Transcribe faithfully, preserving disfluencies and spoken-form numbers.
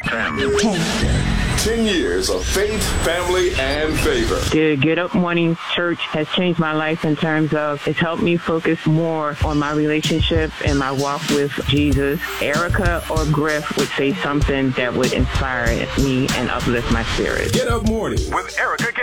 ten. ten years of faith, family, and favor. The Get Up Morning Church has changed my life in terms of it's helped me focus more on my relationship and my walk with Jesus. Erica or Griff would say something that would inspire me and uplift my spirit. Get Up Morning With Erica